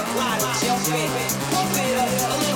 up, jump it, pump it up a little